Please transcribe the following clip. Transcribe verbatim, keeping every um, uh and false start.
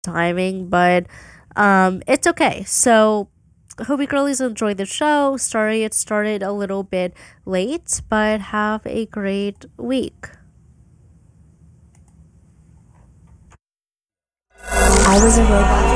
timing, but um, it's okay. So, hope you girlies enjoy the show. Sorry it started a little bit late, but have a great week. I was a robot